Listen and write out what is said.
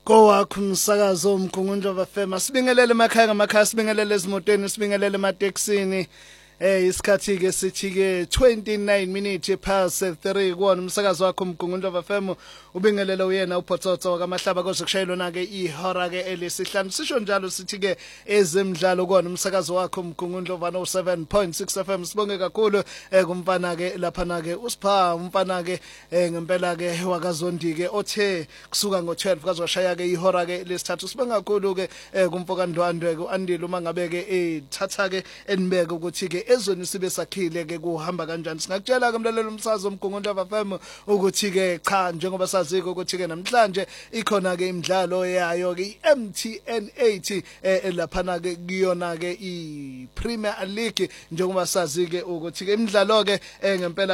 Kowakho umsakazo umgungundlovu FM sibingelele emakhaya ngamakhaya sibingelele ezimotweni sibingelele emateksini isikhathi ke sithi ke 29 minutes past 3 kuona umsakazo wakho umgungundlovu FM ubingelele uyena uPhotsotso wakamahlaba kozokushayelona ke ihora ke elesihlanu sisho njalo sithi ke ezemidlalo kuona umsakazo wakho umgungundlovu 7.6 FM sibonge kakhulu kumfana ke lapha na ke usipha umfana ke ngempela ke wakazondi ke othe kusuka ngo12 kazoshaya ke ihora ke lesithathu sibonga kakhulu ke kumfoka Ndwandwe kuandile uma ngabe ke ethatha ke enibeke ukuthi ke ezweni sibe sakhile ke kuhamba kanjani singakutshela ke mlalelo umsazo umgungundlovu FM ukuthi ke cha njengoba saziko ukuthi ke namhlanje ikhona ke imidlalo yayo ke MTN 80 lapha na ke kuyona ke iPremier League njengoba sazi ke ukuthi ke imidlalo ke ngempela